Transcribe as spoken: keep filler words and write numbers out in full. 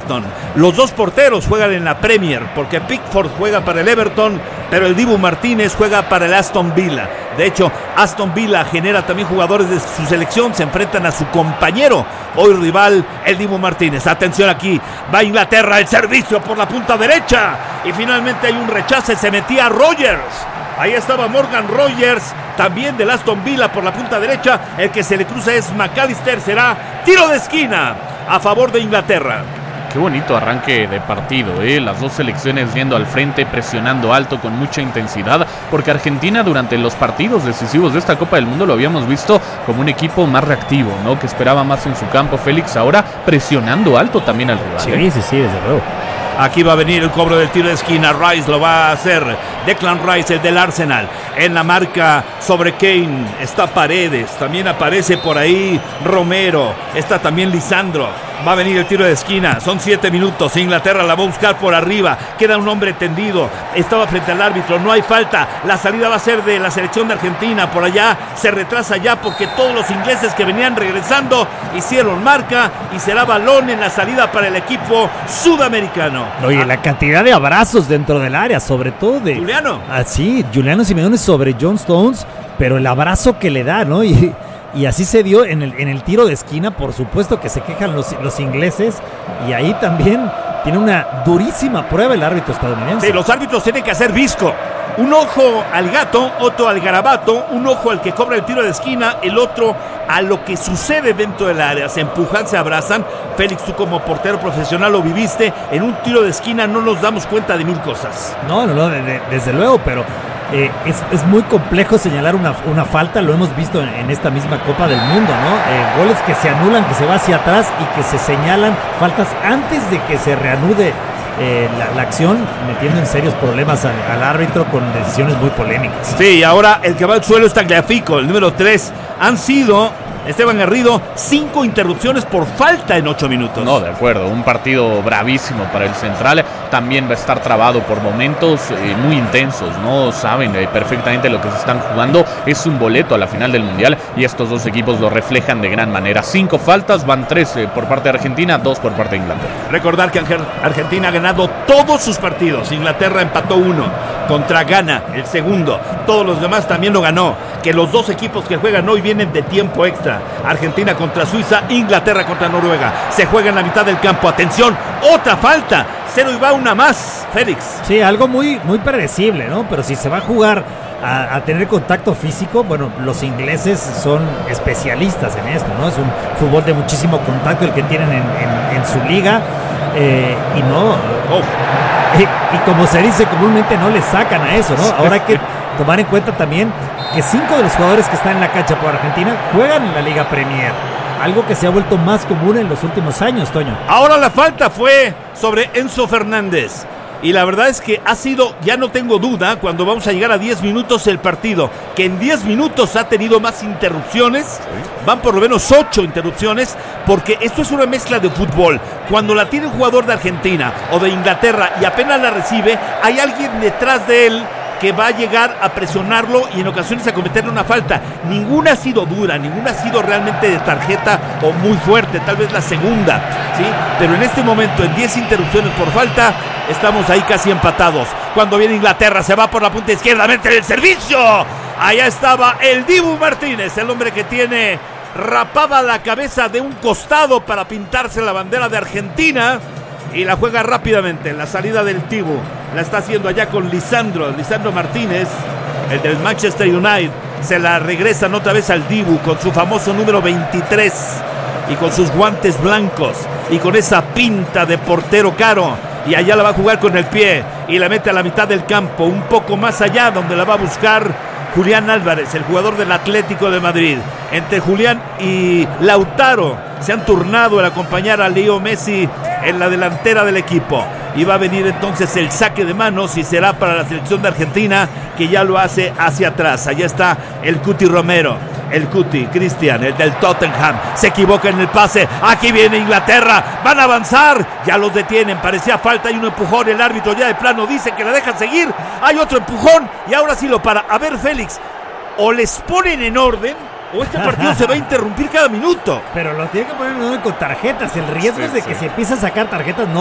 Everton. Los dos porteros juegan en la Premier, porque Pickford juega para el Everton, pero el Dibu Martínez juega para el Aston Villa. De hecho, Aston Villa genera también jugadores de su selección, se enfrentan a su compañero, hoy rival, el Dibu Martínez. Atención aquí, va Inglaterra, el servicio por la punta derecha, y finalmente hay un rechace, se metía Rogers. Ahí estaba Morgan Rogers, también del Aston Villa por la punta derecha. El que se le cruza es McAllister, será tiro de esquina a favor de Inglaterra. Qué bonito arranque de partido, ¿eh? Las dos selecciones yendo al frente, presionando alto con mucha intensidad, porque Argentina durante los partidos decisivos de esta Copa del Mundo lo habíamos visto como un equipo más reactivo, ¿no? Que esperaba más en su campo. Félix ahora presionando alto también al rival. Sí, ¿eh? sí, sí, desde luego. Aquí va a venir el cobro del tiro de esquina. Rice lo va a hacer. Declan Rice, el del Arsenal. En la marca sobre Kane está Paredes. También aparece por ahí Romero. Está también Lisandro. Va a venir el tiro de esquina. Son siete minutos. Inglaterra la va a buscar por arriba. Queda un hombre tendido. Estaba frente al árbitro. No hay falta. La salida va a ser de la selección de Argentina. Por allá se retrasa ya porque todos los ingleses que venían regresando hicieron marca. Y será balón en la salida para el equipo sudamericano. Oye, la cantidad de abrazos dentro del área, sobre todo de... Juliano. Ah, sí, Giuliano Simeone sobre John Stones, pero el abrazo que le da, ¿no? Y, y así se dio en el, en el tiro de esquina, por supuesto que se quejan los, los ingleses, y ahí también tiene una durísima prueba el árbitro estadounidense. Sí, los árbitros tienen que hacer visco. Un ojo al gato, otro al garabato, un ojo al que cobra el tiro de esquina, el otro a lo que sucede dentro del área. Se empujan, se abrazan. Félix, tú como portero profesional lo viviste. En un tiro de esquina no nos damos cuenta de mil cosas. No, no, no, de, de, desde luego, pero eh, es, es muy complejo señalar una, una falta. Lo hemos visto en, en esta misma Copa del Mundo, ¿no? Eh, goles que se anulan, que se va hacia atrás y que se señalan faltas antes de que se reanude Eh, la, la acción, metiendo en serios problemas al, al árbitro con decisiones muy polémicas. Sí, ahora el que va al suelo es Tagliafico, el número tres. Han sido, Esteban Garrido, cinco interrupciones por falta en ocho minutos. No, de acuerdo, un partido bravísimo para el central. También va a estar trabado por momentos eh, muy intensos, ¿no? Saben eh, perfectamente lo que se están jugando. Es un boleto a la final del Mundial y estos dos equipos lo reflejan de gran manera. Cinco faltas, van tres eh, por parte de Argentina, dos por parte de Inglaterra. Recordar que Argentina ha ganado todos sus partidos. Inglaterra empató uno contra Ghana, el segundo. Todos los demás también lo ganó. Que los dos equipos que juegan hoy vienen de tiempo extra. Argentina contra Suiza, Inglaterra contra Noruega. Se juega en la mitad del campo. Atención, otra falta. Cero y va una más, Félix. Sí, algo muy, muy predecible, ¿no? Pero si se va a jugar a, a tener contacto físico, bueno, los ingleses son especialistas en esto, ¿no? Es un fútbol de muchísimo contacto el que tienen en, en, en su liga. Eh, y no... Oh. Y, y como se dice comúnmente, no le sacan a eso, ¿no? Ahora hay que tomar en cuenta también que cinco de los jugadores que están en la cancha por Argentina juegan en la Liga Premier. Algo que se ha vuelto más común en los últimos años, Toño. Ahora la falta fue sobre Enzo Fernández. Y la verdad es que ha sido, ya no tengo duda, cuando vamos a llegar a diez minutos el partido, que en diez minutos ha tenido más interrupciones, van por lo menos ocho interrupciones, porque esto es una mezcla de fútbol. Cuando la tiene un jugador de Argentina o de Inglaterra y apenas la recibe, hay alguien detrás de él que va a llegar a presionarlo y en ocasiones a cometerle una falta. Ninguna ha sido dura, ninguna ha sido realmente de tarjeta o muy fuerte, tal vez la segunda, ¿sí? Pero en este momento, en diez interrupciones por falta, estamos ahí casi empatados. Cuando viene Inglaterra, se va por la punta izquierda, mete el servicio. Allá estaba el Dibu Martínez, el hombre que tiene rapada la cabeza de un costado para pintarse la bandera de Argentina. Y la juega rápidamente, la salida del Dibu la está haciendo allá con Lisandro, Lisandro Martínez, el del Manchester United. Se la regresan otra vez al Dibu con su famoso número veintitrés y con sus guantes blancos y con esa pinta de portero caro. Y allá la va a jugar con el pie y la mete a la mitad del campo, un poco más allá, donde la va a buscar Julián Álvarez, el jugador del Atlético de Madrid. Entre Julián y Lautaro se han turnado el acompañar a Leo Messi en la delantera del equipo. Y va a venir entonces el saque de manos y será para la selección de Argentina, que ya lo hace hacia atrás. Allá está el Cuti Romero, el Cuti, Cristian, el del Tottenham. Se equivoca en el pase. Aquí viene Inglaterra. Van a avanzar. Ya los detienen. Parecía falta y un empujón. El árbitro ya de plano dice que la dejan seguir. Hay otro empujón y ahora sí lo para. A ver, Félix, o les ponen en orden o este partido se va a interrumpir cada minuto. Pero lo tiene que poner en orden con tarjetas. El riesgo sí, es de sí. que se empiece a sacar tarjetas. No